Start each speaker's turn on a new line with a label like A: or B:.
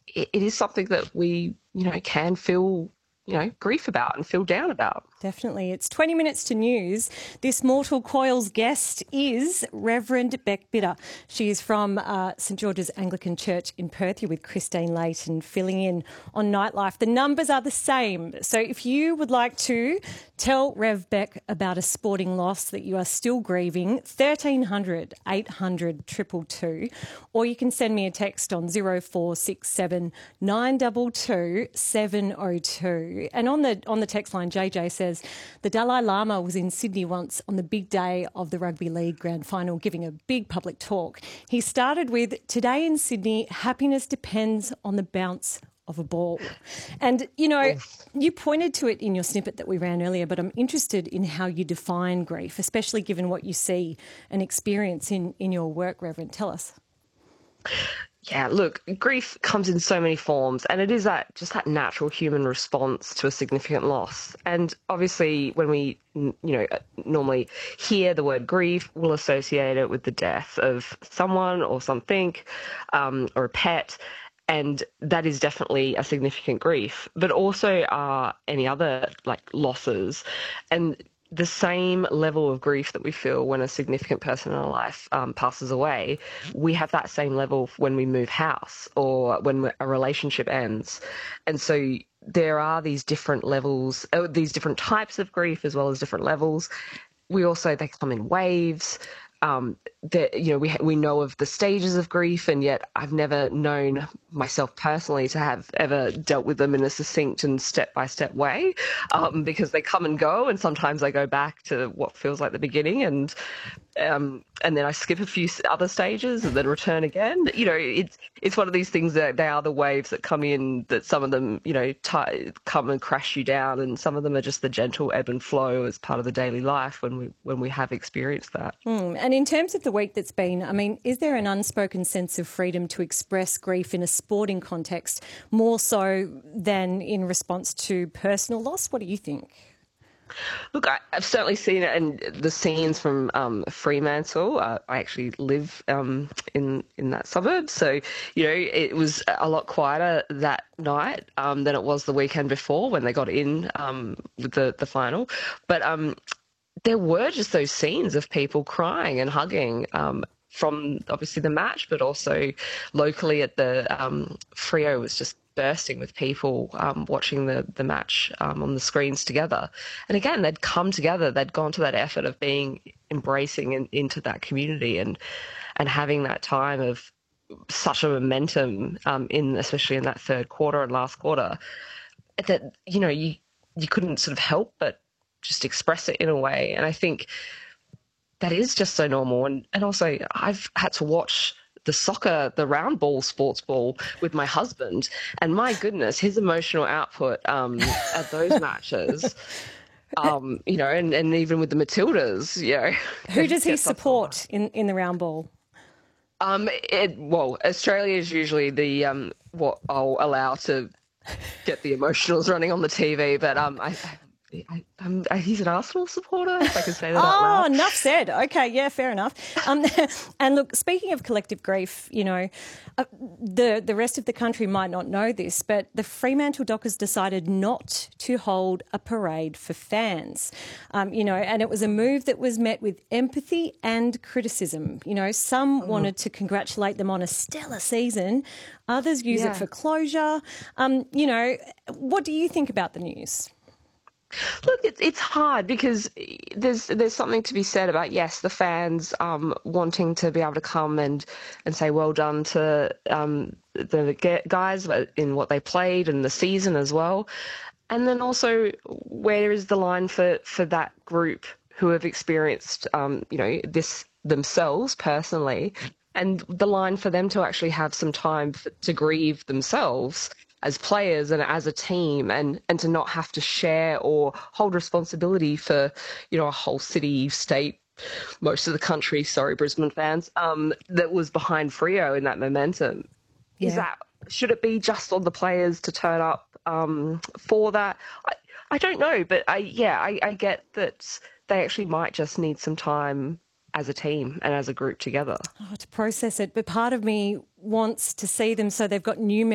A: it is something that we, can feel, grief about and feel down about.
B: Definitely. It's 20 minutes to news. This Mortal Coils guest is Reverend Beck Bitter. She is from St George's Anglican Church in Perth. You're with Christine Layton filling in on Nightlife. The numbers are the same. So if you would like to tell Rev Beck about a sporting loss that you are still grieving, 1300 800 222, or you can send me a text on 0467 922 702. And on the text line, JJ says, the Dalai Lama was in Sydney once on the big day of the Rugby League Grand Final giving a big public talk. He started with, today in Sydney, happiness depends on the bounce of a ball. And, you pointed to it in your snippet that we ran earlier, but I'm interested in how you define grief, especially given what you see and experience in your work, Reverend. Tell us.
A: Yeah, look, grief comes in so many forms, and it is just that natural human response to a significant loss. And obviously, when we, normally hear the word grief, we'll associate it with the death of someone or something, or a pet. And that is definitely a significant grief, but also any other losses. And the same level of grief that we feel when a significant person in our life passes away, we have that same level when we move house or when a relationship ends. And so there are these different levels, these different types of grief as well as different levels. They come in waves. We know of the stages of grief, and yet I've never known myself personally to have ever dealt with them in a succinct and step-by-step way, because they come and go, and sometimes I go back to what feels like the beginning, and then I skip a few other stages and then return again. It's one of these things that they are the waves that come in, that some of them, come and crash you down, and some of them are just the gentle ebb and flow as part of the daily life when we have experienced that.
B: And in terms of the week that's been, is there an unspoken sense of freedom to express grief in a sporting context more so than in response to personal loss? What do you think?
A: Look, I've certainly seen it in the scenes from Fremantle. I actually live in that suburb, so it was a lot quieter that night than it was the weekend before when they got in with the final. But there were just those scenes of people crying and hugging. From obviously the match, but also locally at the Freo was just bursting with people watching the match on the screens together. And again, they'd come together, they'd gone to that effort of being embracing into that community and having that time of such a momentum especially in that third quarter and last quarter, that you couldn't sort of help but just express it in a way. And I think that is just so normal. And also I've had to watch the round ball, sports ball with my husband, and my goodness, his emotional output at those matches, and even with the Matildas,
B: Who does he support in the round ball?
A: Australia is usually the what I'll allow to get the emotionals running on the TV, but he's an Arsenal supporter, if I can say that out loud.
B: Oh, enough said. Okay, yeah, fair enough. And look, speaking of collective grief, the rest of the country might not know this, but the Fremantle Dockers decided not to hold a parade for fans, and it was a move that was met with empathy and criticism. Some wanted to congratulate them on a stellar season, others use it for closure. What do you think about the news?
A: Look, it's hard because there's something to be said about, yes, the fans wanting to be able to come and say well done to the guys in what they played and the season as well. And then also, where is the line for that group who have experienced this themselves personally, and the line for them to actually have some time to grieve themselves as players and as a team, and to not have to share or hold responsibility for, a whole city, state, most of the country, sorry, Brisbane fans, that was behind Freo in that momentum.
B: Yeah.
A: Should it be just on the players to turn up for that? I don't know, but I get that they actually might just need some time as a team and as a group together.
B: To process it. But part of me wants to see them so they've got new